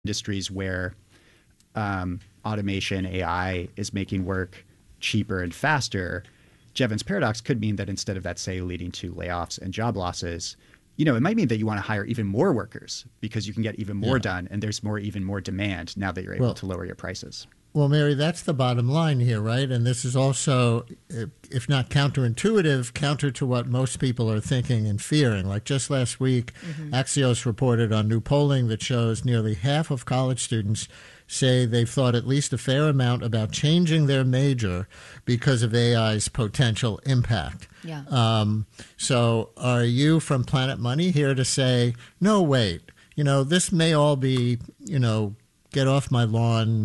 industries where automation, AI is making work cheaper and faster, Jevons paradox could mean that instead of that, say, leading to layoffs and job losses, it might mean that you want to hire even more workers because you can get even more done, and there's even more demand now that you're able to lower your prices. Well, Mary, that's the bottom line here, right? And this is also, if not counterintuitive, counter to what most people are thinking and fearing. Like just last week, Axios reported on new polling that shows nearly half of college students say they've thought at least a fair amount about changing their major because of AI's potential impact. Yeah. So are you from Planet Money here to say, no, wait, this may all be, get off my lawn,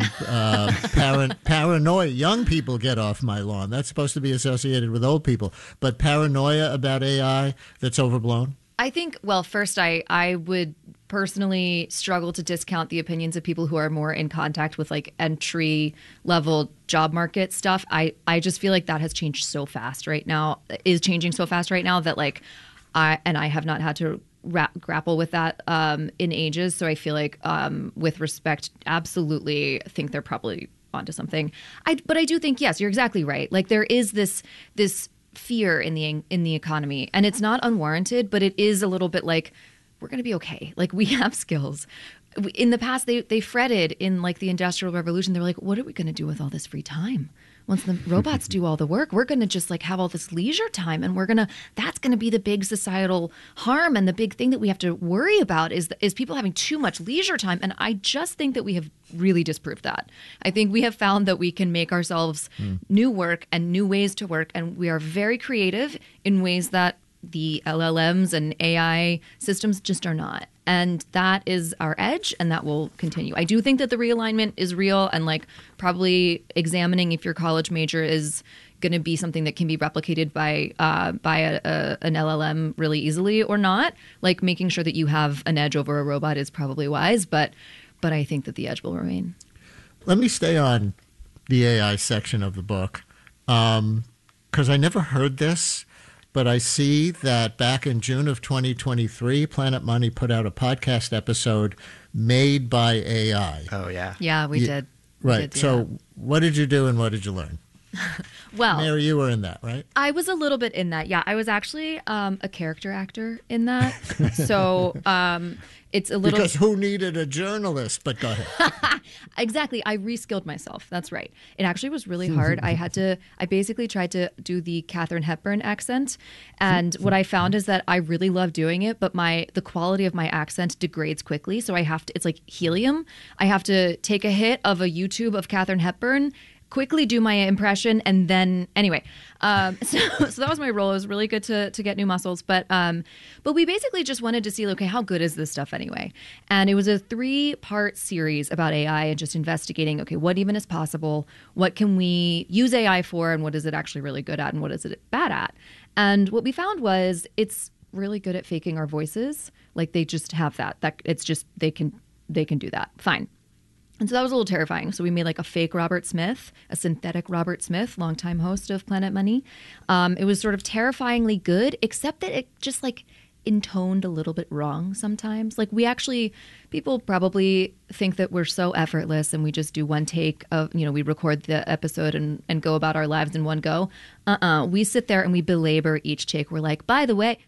paranoia. Young people get off my lawn. That's supposed to be associated with old people. But paranoia about AI that's overblown? I think, well, first, I would personally struggle to discount the opinions of people who are more in contact with like entry level job market stuff. I just feel like that has changed so fast right now, is changing so fast right now that like I have not had to grapple with that in ages. So I feel like with respect, absolutely think they're probably onto something. But I do think, yes, you're exactly right. Like there is this fear in the economy, and it's not unwarranted, but it is a little bit like we're going to be okay. Like we have skills. In the past, they fretted in like the Industrial Revolution. They were like, what are we going to do with all this free time? Once the robots do all the work, we're going to just like have all this leisure time, and that's going to be the big societal harm. And the big thing that we have to worry about is people having too much leisure time. And I just think that we have really disproved that. I think we have found that we can make ourselves new work and new ways to work. And we are very creative in ways that the LLMs and AI systems just are not. And that is our edge, and that will continue. I do think that the realignment is real, and like probably examining if your college major is going to be something that can be replicated by an LLM really easily or not. Like making sure that you have an edge over a robot is probably wise, but I think that the edge will remain. Let me stay on the AI section of the book because I never heard this. But I see that back in June of 2023, Planet Money put out a podcast episode made by AI. Oh, yeah. Yeah, we did. Right. So what did you do and what did you learn? Well, Mary, you were in that, right? I was a little bit in that. Yeah, I was actually a character actor in that. So it's a little... Because who needed a journalist? But go ahead. Exactly. I reskilled myself. That's right. It actually was really hard. I basically tried to do the Katharine Hepburn accent. And what I found is that I really love doing it, but the quality of my accent degrades quickly. So it's like helium. I have to take a hit of a YouTube of Katharine Hepburn, quickly do my impression, and then anyway, so that was my role. It was really good to get new muscles, but we basically just wanted to see, okay, how good is this stuff anyway? And it was a 3-part series about AI and just investigating, okay, what even is possible, what can we use AI for, and what is it actually really good at, and what is it bad at? And what we found was it's really good at faking our voices. Like they just have that it's just they can do that fine. And so that was a little terrifying. So we made like a fake Robert Smith, a synthetic Robert Smith, longtime host of Planet Money. It was sort of terrifyingly good, except that it just like intoned a little bit wrong sometimes. Like people probably think that we're so effortless and we just do one take of, we record the episode and go about our lives in one go. We sit there and we belabor each take. We're like, by the way.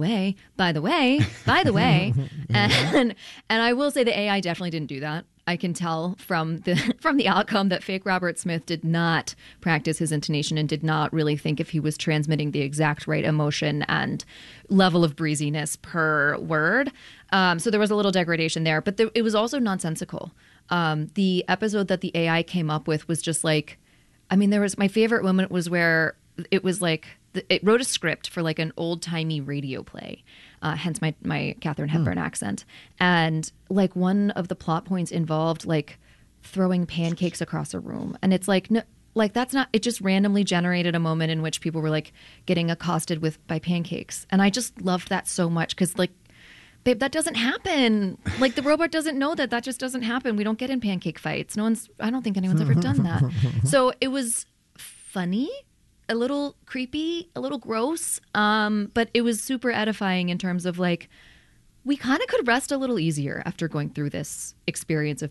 And I will say the AI definitely didn't do that. I can tell from the outcome that fake Robert Smith did not practice his intonation and did not really think if he was transmitting the exact right emotion and level of breeziness per word. So there was a little degradation there, but it was also nonsensical. The episode that the AI came up with was just like, my favorite moment was where it was like, it wrote a script for like an old-timey radio play, hence my Katharine Hepburn accent. And like one of the plot points involved like throwing pancakes across a room. And it's like, no, like that's not, it just randomly generated a moment in which people were like getting accosted by pancakes. And I just loved that so much because like, babe, that doesn't happen. Like the robot doesn't know that just doesn't happen. We don't get in pancake fights. I don't think anyone's ever done that. So it was funny, a little creepy, a little gross, but it was super edifying in terms of like, we kind of could rest a little easier after going through this experience of